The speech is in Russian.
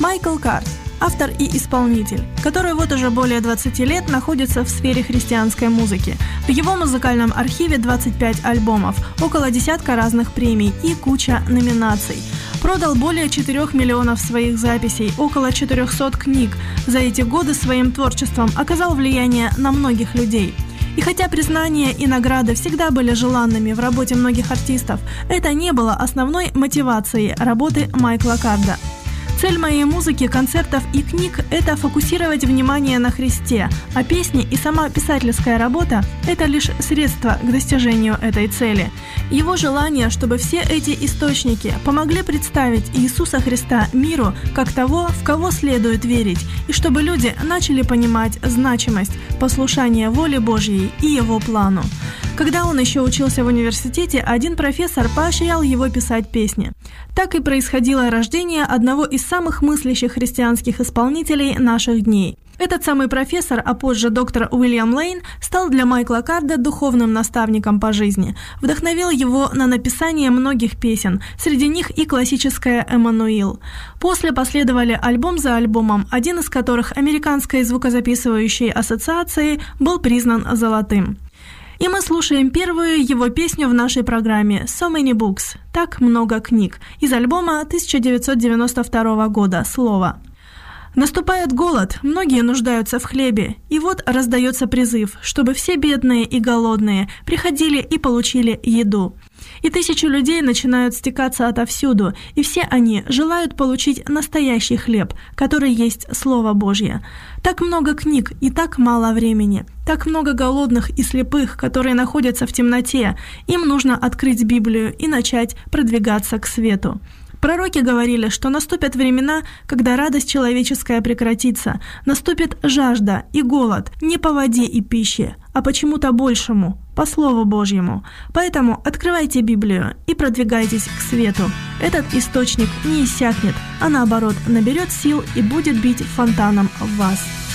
Майкл Кард, автор и исполнитель, который вот уже более 20 лет находится в сфере христианской музыки. В его музыкальном архиве 25 альбомов, около десятка разных премий и куча номинаций. Продал более 4 миллионов своих записей, около 400 книг. За эти годы своим творчеством оказал влияние на многих людей. И хотя признания и награды всегда были желанными в работе многих артистов, это не было основной мотивацией работы Майкла Карда. Цель моей музыки, концертов и книг – это фокусировать внимание на Христе, а песни и сама писательская работа – это лишь средство к достижению этой цели. Его желание, чтобы все эти источники помогли представить Иисуса Христа миру как того, в кого следует верить, и чтобы люди начали понимать значимость послушания воле Божьей и Его плану. Когда он еще учился в университете, один профессор поощрял его писать песни. Так и происходило рождение одного из самых мыслящих христианских исполнителей наших дней. Этот самый профессор, а позже доктор Уильям Лейн, стал для Майкла Карда духовным наставником по жизни. Вдохновил его на написание многих песен, среди них и классическая «Эммануил». После последовали альбом за альбомом, один из которых Американской звукозаписывающей ассоциацией был признан золотым. И мы слушаем первую его песню в нашей программе «So Many Books» – «Так много книг» из альбома 1992 года «Слово». Наступает голод, многие нуждаются в хлебе, и вот раздается призыв, чтобы все бедные и голодные приходили и получили еду. И тысячи людей начинают стекаться отовсюду, и все они желают получить настоящий хлеб, который есть Слово Божье. Так много книг и так мало времени, так много голодных и слепых, которые находятся в темноте, им нужно открыть Библию и начать продвигаться к свету. Пророки говорили, что наступят времена, когда радость человеческая прекратится, наступит жажда и голод не по воде и пище, а почему-то большему, по Слову Божьему. Поэтому открывайте Библию и продвигайтесь к свету. Этот источник не иссякнет, а наоборот наберет сил и будет бить фонтаном в вас.